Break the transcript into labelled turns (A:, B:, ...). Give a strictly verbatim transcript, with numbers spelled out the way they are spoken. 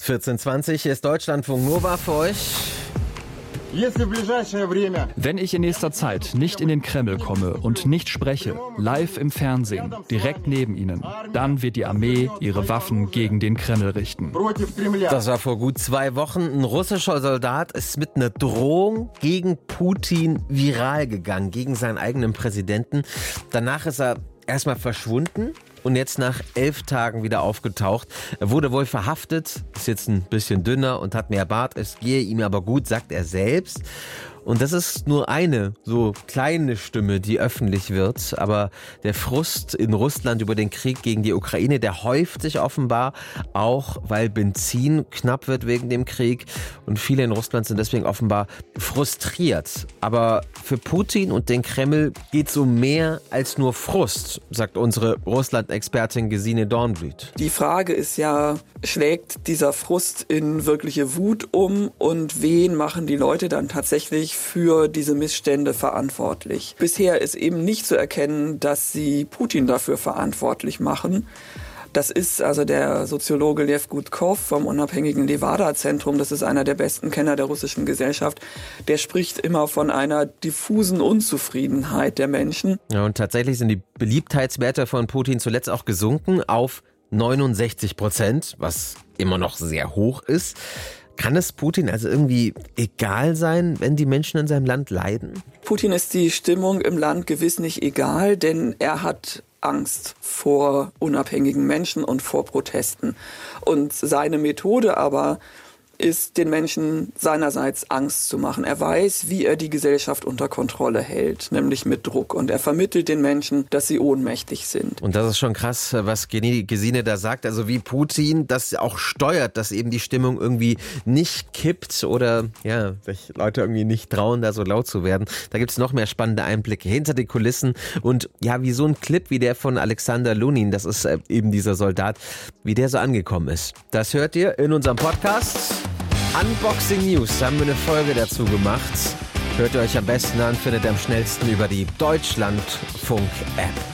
A: vierzehn Uhr zwanzig, hier ist Deutschlandfunk Nova für euch.
B: Wenn ich in nächster Zeit nicht in den Kreml komme und nicht spreche, live im Fernsehen, direkt neben Ihnen, dann wird die Armee ihre Waffen gegen den Kreml richten.
A: Das war vor gut zwei Wochen. Ein russischer Soldat ist mit einer Drohung gegen Putin viral gegangen, gegen seinen eigenen Präsidenten. Danach ist er erstmal verschwunden und jetzt nach elf Tagen wieder aufgetaucht. Er wurde wohl verhaftet, ist jetzt ein bisschen dünner und hat mehr Bart. Es gehe ihm aber gut, sagt er selbst. Und das ist nur eine so kleine Stimme, die öffentlich wird. Aber der Frust in Russland über den Krieg gegen die Ukraine, der häuft sich offenbar, auch weil Benzin knapp wird wegen dem Krieg. Und viele in Russland sind deswegen offenbar frustriert. Aber für Putin und den Kreml geht es um mehr als nur Frust, sagt unsere Russland-Expertin Gesine Dornblüt.
C: Die Frage ist ja, schlägt dieser Frust in wirkliche Wut um und wen machen die Leute dann tatsächlich für diese Missstände verantwortlich? Bisher ist eben nicht zu erkennen, dass sie Putin dafür verantwortlich machen. Das ist also der Soziologe Lev Gutkov vom unabhängigen Levada-Zentrum. Das ist einer der besten Kenner der russischen Gesellschaft. Der spricht immer von einer diffusen Unzufriedenheit der Menschen.
A: Ja, und tatsächlich sind die Beliebtheitswerte von Putin zuletzt auch gesunken auf neunundsechzig Prozent, was immer noch sehr hoch ist. Kann es Putin also irgendwie egal sein, wenn die Menschen in seinem Land leiden?
C: Putin ist die Stimmung im Land gewiss nicht egal, denn er hat Angst vor unabhängigen Menschen und vor Protesten. Und seine Methode aber ist, den Menschen seinerseits Angst zu machen. Er weiß, wie er die Gesellschaft unter Kontrolle hält, nämlich mit Druck. Und er vermittelt den Menschen, dass sie ohnmächtig sind.
A: Und das ist schon krass, was Gesine da sagt. Also wie Putin das auch steuert, dass eben die Stimmung irgendwie nicht kippt oder ja, sich Leute irgendwie nicht trauen, da so laut zu werden. Da gibt es noch mehr spannende Einblicke hinter die Kulissen. Und ja, wie so ein Clip wie der von Alexander Lunin, das ist eben dieser Soldat, wie der so angekommen ist. Das hört ihr in unserem Podcast. Unboxing News, da haben wir eine Folge dazu gemacht. Hört ihr euch am besten an, findet ihr am schnellsten über die Deutschlandfunk-App.